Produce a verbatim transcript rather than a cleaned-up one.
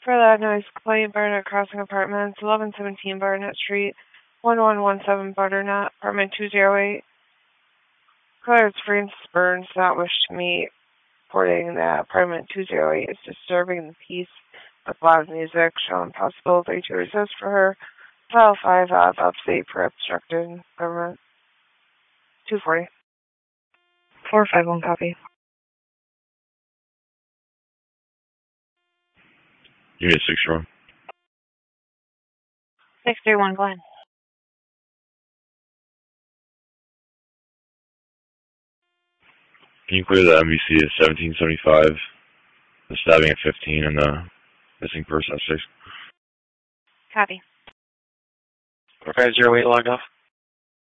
For that noise complaint, Barnett Crossing Apartments, eleven seventeen Barnett Street, one one one seven Butternut, apartment two oh eight. Clarence Francis Burns not wish to meet, reporting that apartment two oh eight is disturbing the peace with loud music, showing possibility to resist for her. File five of upstate for obstructing government. two forty. four five one copy. Unit six one. six three one Glenn. Can you clear the M V C at seventeen seventy-five, the stabbing at fifteen, and the missing person at six? Copy. four five zero eight logged off.